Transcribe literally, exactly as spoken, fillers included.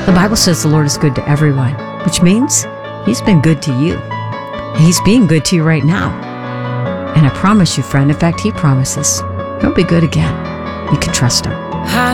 The Bible says the Lord is good to everyone, which means He's been good to you. He's being good to you right now. And I promise you, friend, in fact, He promises He'll be good again. You can trust Him.